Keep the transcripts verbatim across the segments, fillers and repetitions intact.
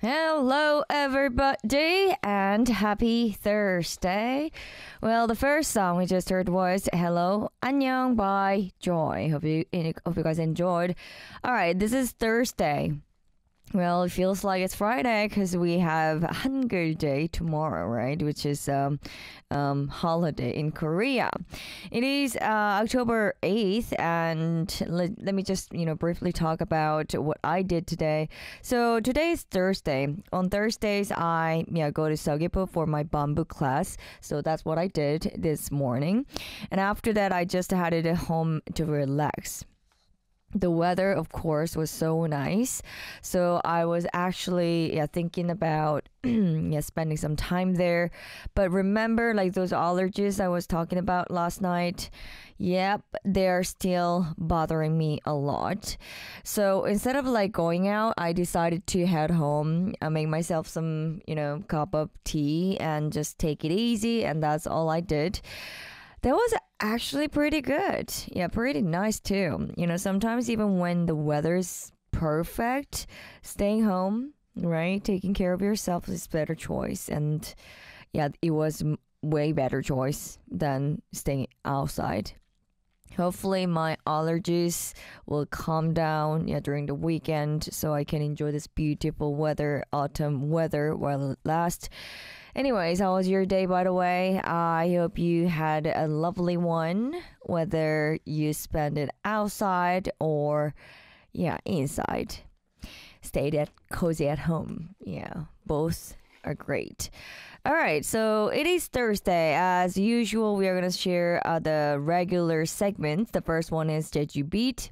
Hello, everybody, and happy Thursday. Well, the first song we just heard was "Hello, 안녕" by Joy. Hope you hope you guys enjoyed. All right, this is Thursday. Well, it feels like it's Friday because we have Hangul Day tomorrow, right? Which is um, um, holiday in Korea. It is uh, October eighth, and let, let me just you know briefly talk about what I did today. So today is Thursday. On Thursdays, I yeah go to Seogwipo for my bamboo class. So that's what I did this morning, and after that, I just headed home to relax. The weather, of course, was so nice. So I was actually yeah, thinking about yeah, spending some time there. But remember, like those allergies I was talking about last night? Yep, they're still bothering me a lot. So instead of like going out, I decided to head home, uh, make myself some, you know, cup of tea and just take it easy. And that's all I did. That was actually pretty good. Yeah, pretty nice too. You know, sometimes even when the weather's perfect, staying home, right, taking care of yourself is better choice. And yeah, it was m- way better choice than staying outside. Hopefully my allergies will calm down yeah, during the weekend so I can enjoy this beautiful weather, autumn weather while it lasts. Anyways, how was your day, by the way? I hope you had a lovely one, whether you spend it outside or, yeah, inside. Stayed at cozy at home. Yeah, both are great. All right, so it is Thursday. As usual, we are going to share uh, the regular segments. The first one is Jeju Beat.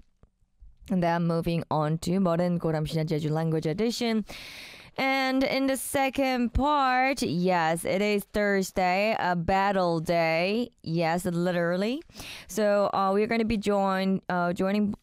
And then moving on to Modern Goramshina Jeju Language Edition. And in the second part, yes, it is Thursday, a battle day. Yes, literally. So uh, we're going to be joined, uh, joining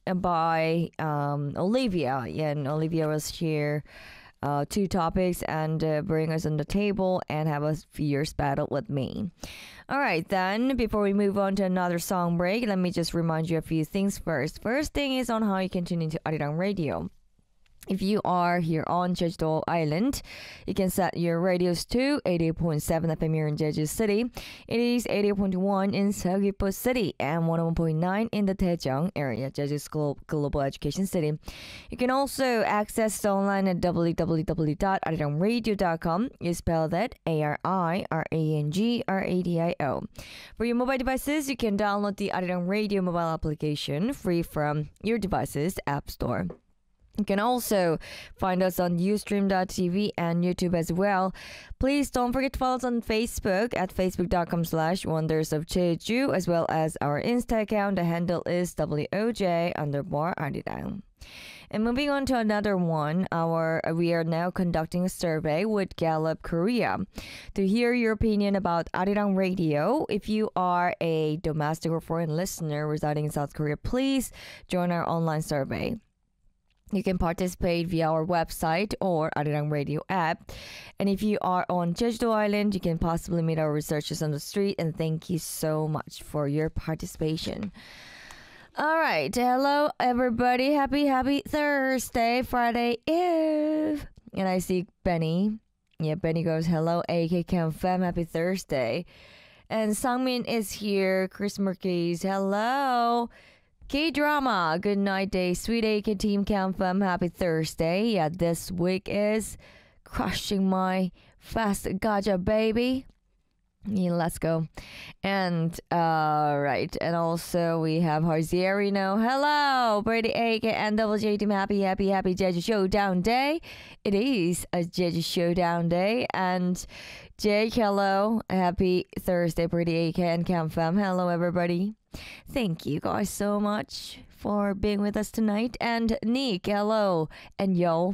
by um, Olivia. Yeah, and Olivia was here. Uh, two topics and uh, bring us on the table and have a fierce battle with me. All right, then, before we move on to another song break, let me just remind you a few things first. First thing is on how you can tune into Arirang Radio. If you are here on Jeju Island, you can set your radios to eighty-eight point seven F M here in Jeju City. It is eighty-eight point one in Seogwipo City and one oh one point nine in the Daejeong area, Jeju's Glo- Global Education City. You can also access it online at w w w dot arirang radio dot com. You spell that A R I R A N G R A D I O. For your mobile devices, you can download the Arirang Radio mobile application free from your device's app store. You can also find us on ustream dot t v and YouTube as well. Please don't forget to follow us on Facebook at facebook.com slash wonders of Jeju, as well as our Insta account. The handle is W O J underbar Arirang. And moving on to another one, our we are now conducting a survey with Gallup Korea to hear your opinion about Arirang Radio. If you are a domestic or foreign listener residing in South Korea, please join our online survey. You can participate via our website or Arirang Radio app. And if you are on Jeju Island, you can possibly meet our researchers on the street. And thank you so much for your participation. All right. Hello, everybody. Happy, happy Thursday, Friday Eve. And I see Benny. Yeah, Benny goes, hello, A K Cam Fam. Happy Thursday. And Sangmin is here. Chris Merkis, hello. K-drama, good night day, sweet A K team Cam Fam, happy Thursday. Yeah, this week is crushing my fast gacha baby. Yeah, let's go. And, uh, right, and also we have Harzieri. Hello, Brady A K and Double J team, happy, happy, happy Jeju Showdown Day. It is a Jeju Showdown Day. And Jake, hello, happy Thursday, Brady A K and Cam Fam. Hello, everybody. Thank you guys so much for being with us tonight. And Nick, hello. And yo.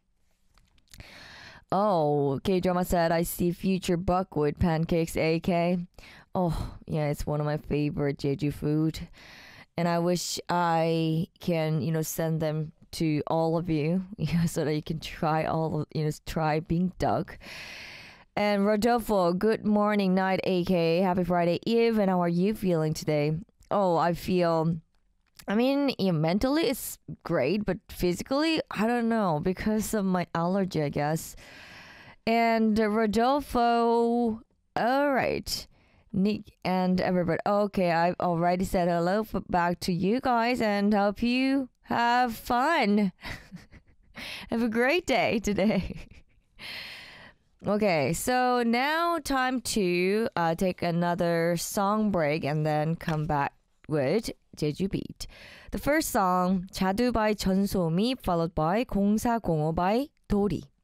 Oh, K-drama said, I see future buckwheat pancakes, A K. Oh, yeah, it's one of my favorite Jeju food. And I wish I can, you know, send them to all of you, you know, so that you can try all of, you know, try being duck. And Rodolfo, good morning, night, A K. Happy Friday Eve. And how are you feeling today? Oh, I feel I mean, yeah, mentally it's great, but physically, I don't know because of my allergy, I guess. And Rodolfo, all right. Nick and everybody. Okay, I've already said hello f- back to you guys and hope you have fun. Have a great day today. Okay, so now time to uh, take another song break and then come back with Jeju Beat. The first song, 자두 by 전소미, followed by 공사공오 by 도리.